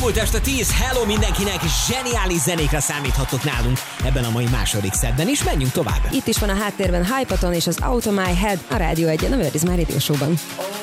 Elmúlt este 10, hello mindenkinek, zseniális zenékre számíthatok nálunk ebben a mai második szedben is, menjünk tovább. Itt is van a háttérben Hypaton és az Out of My Head, a Rádió 1-en, a Where is My Radio Show-ban.